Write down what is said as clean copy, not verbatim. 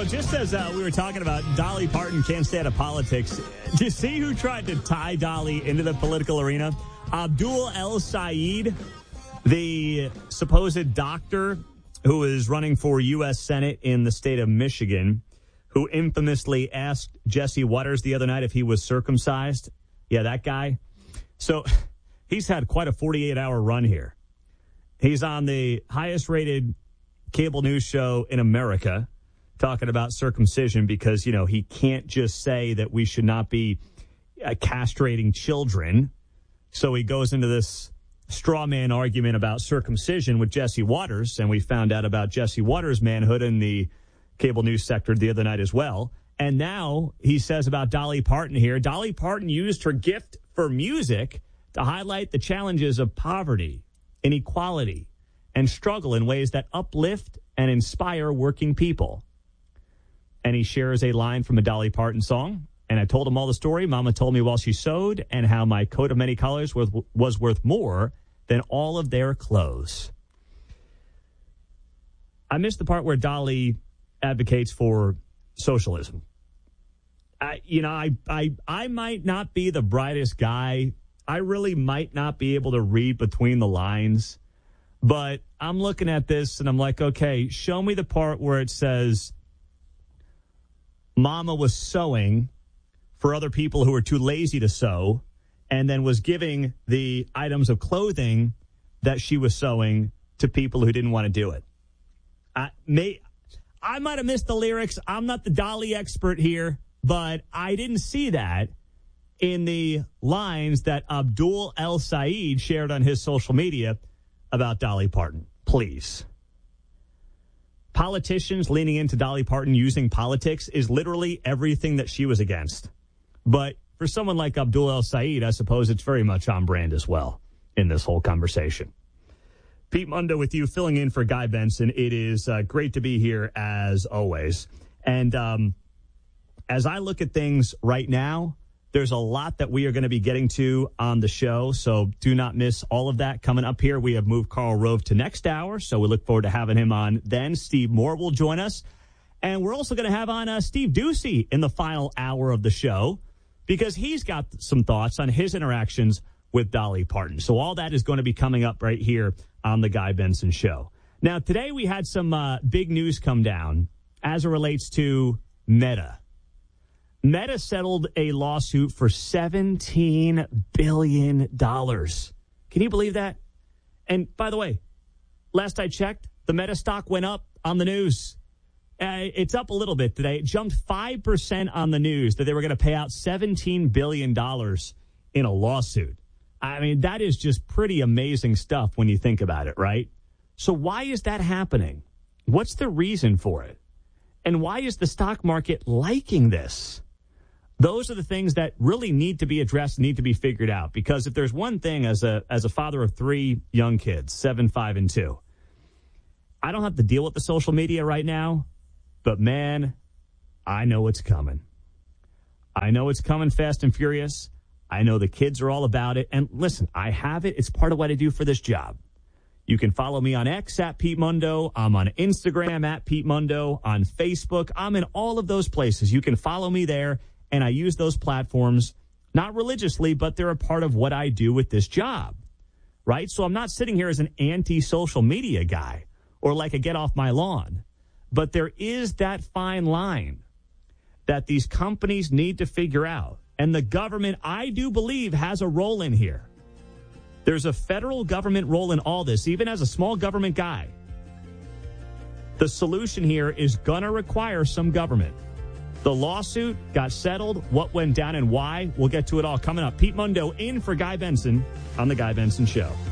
just as we were talking about Dolly Parton can't stay out of politics, do you see who tried to tie Dolly into the political arena? Abdul El Sayed, the supposed doctor who is running for U.S. Senate in the state of Michigan, who infamously asked Jesse Waters the other night if he was circumcised. Yeah, that guy. So he's had quite a 48-hour run here. He's on the highest-rated cable news show in America talking about circumcision because, you know, he can't just say that we should not be castrating children. So he goes into this straw man argument about circumcision with Jesse Waters, and we found out about Jesse Waters' manhood in the cable news sector the other night as well. And now he says about Dolly Parton here, Dolly Parton used her gift for music to highlight the challenges of poverty, inequality, and struggle in ways that uplift and inspire working people. And he shares a line from a Dolly Parton song. And I told him all the story Mama told me while she sewed, and how my coat of many colors was worth more than all of their clothes. I missed the part where Dolly advocates for socialism. I might not be the brightest guy. I really might not be able to read between the lines. But I'm looking at this and I'm like, okay, show me the part where it says Mama was sewing for other people who were too lazy to sew, and then was giving the items of clothing that she was sewing to people who didn't want to do it. I might have missed the lyrics. I'm not the Dolly expert here, but I didn't see that in the lines that Abdul El Sayed shared on his social media about Dolly Parton. Please. Politicians leaning into Dolly Parton using politics is literally everything that she was against. But for someone like Abdul El Sayed, I suppose it's very much on brand as well in this whole conversation. Pete Mundo with you, filling in for Guy Benson. It is great to be here as always. And as I look at things right now, there's a lot that we are going to be getting to on the show, so do not miss all of that. Coming up here, we have moved Karl Rove to next hour, so we look forward to having him on then. Steve Moore will join us. And we're also going to have on Steve Doocy in the final hour of the show, because he's got some thoughts on his interactions with Dolly Parton. So all that is going to be coming up right here on the Guy Benson Show. Now, today we had some big news come down as it relates to Meta. Meta settled a lawsuit for $17 billion. Can you believe that? And by the way, last I checked, the Meta stock went up on the news. It's up a little bit today. It jumped 5% on the news that they were going to pay out $17 billion in a lawsuit. I mean, that is just pretty amazing stuff when you think about it, right? So why is that happening? What's the reason for it? And why is the stock market liking this? Those are the things that really need to be addressed, need to be figured out. Because if there's one thing as a father of three young kids, 7, 5, and 2, I don't have to deal with the social media right now. But, man, I know it's coming. I know it's coming fast and furious. I know the kids are all about it. And, listen, I have it. It's part of what I do for this job. You can follow me on X at Pete Mundo. I'm on Instagram at Pete Mundo. On Facebook. I'm in all of those places. You can follow me there. And I use those platforms, not religiously, but they're a part of what I do with this job. Right? So I'm not sitting here as an anti-social media guy or like a get off my lawn. But there is that fine line that these companies need to figure out. And the government, I do believe, has a role in here. There's a federal government role in all this, even as a small government guy. The solution here is going to require some government. The lawsuit got settled. What went down and why? We'll get to it all coming up. Pete Mundo in for Guy Benson on The Guy Benson Show.